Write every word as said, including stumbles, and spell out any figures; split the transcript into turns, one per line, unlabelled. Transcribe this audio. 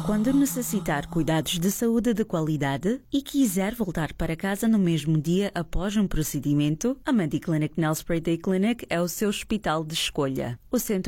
Quando necessitar cuidados de saúde de qualidade e quiser voltar para casa no mesmo dia após um procedimento, a Mediclinic Nelspruit Day Clinic é o seu hospital de escolha. O centro